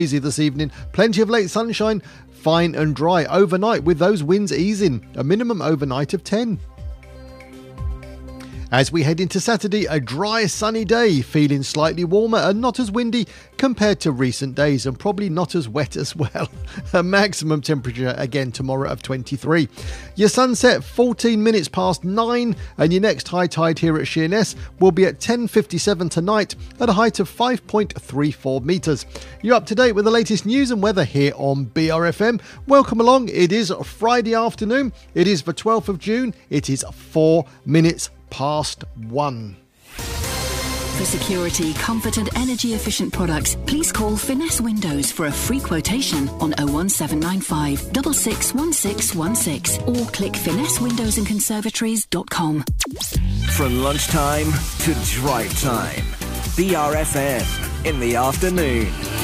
Easy this evening, plenty of late sunshine, fine and dry overnight with those winds easing, a minimum overnight of 10. As we head into Saturday, a dry sunny day, feeling slightly warmer and not as windy compared to recent days, and probably not as wet as well. A maximum temperature again tomorrow of 23. Your sunset 14 minutes past 9, and your next high tide here at Sheerness will be at 10:57 tonight at a height of 5.34 metres. You're up to date with the latest news and weather here on BRFM. Welcome along. It is Friday afternoon. It is the 12th of June. It is 4 minutes past 1. For security, comfort and energy efficient products, please call Finesse Windows for a free quotation on 01795 661616 or click finessewindowsandconservatories.com. From lunchtime to drive time, BRFM in the afternoon.